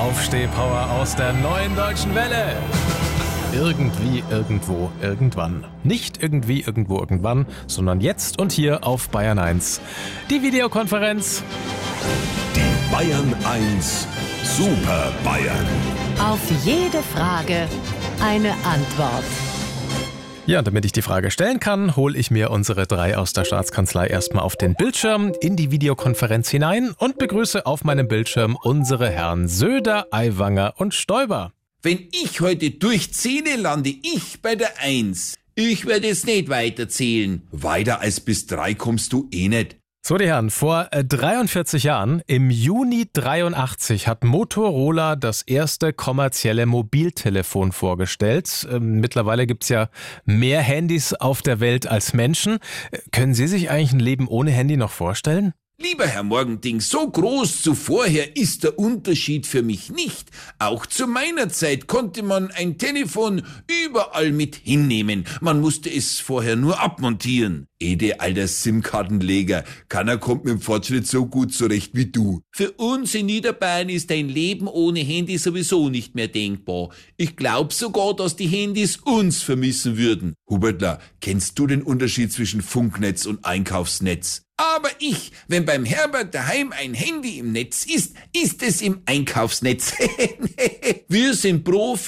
Aufstehpower aus der neuen deutschen Welle. Irgendwie, irgendwo, irgendwann. Nicht irgendwie, irgendwo, irgendwann, sondern jetzt und hier auf Bayern 1. Die Videokonferenz. Die Bayern 1 Super Bayern. Auf jede Frage eine Antwort. Ja, damit ich die Frage stellen kann, hole ich mir unsere 3 aus der Staatskanzlei erstmal auf den Bildschirm in die Videokonferenz hinein und begrüße auf meinem Bildschirm unsere Herren Söder, Aiwanger und Stoiber. Wenn ich heute durchzähle, lande ich bei der 1. Ich werde jetzt nicht weiterzählen. Weiter als bis 3 kommst du eh nicht. So, die Herren, vor 43 Jahren, im Juni 83, hat Motorola das erste kommerzielle Mobiltelefon vorgestellt. Mittlerweile gibt's ja mehr Handys auf der Welt als Menschen. Können Sie sich eigentlich ein Leben ohne Handy noch vorstellen? Lieber Herr Morgending, so groß zuvorher ist der Unterschied für mich nicht. Auch zu meiner Zeit konnte man ein Telefon überall mit hinnehmen. Man musste es vorher nur abmontieren. Ede, alter SIM-Kartenleger, keiner kommt mit dem Fortschritt so gut zurecht wie du. Für uns in Niederbayern ist ein Leben ohne Handy sowieso nicht mehr denkbar. Ich glaube sogar, dass die Handys uns vermissen würden. Hubertler, kennst du den Unterschied zwischen Funknetz und Einkaufsnetz? Aber wenn beim Herbert daheim ein Handy im Netz ist, ist es im Einkaufsnetz. Wir sind Profis.